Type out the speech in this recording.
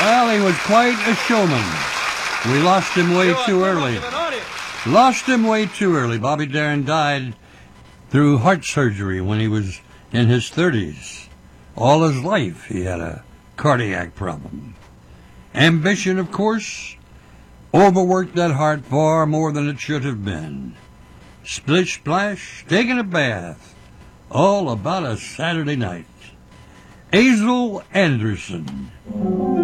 Well, he was quite a showman. We lost him way too early. Lost him way too early. Bobby Darin died through heart surgery when he was in his 30s. All his life he had a cardiac problem. Ambition, of course, overworked that heart far more than it should have been. Splish splash, taking a bath, all about a Saturday night. Azel Anderson.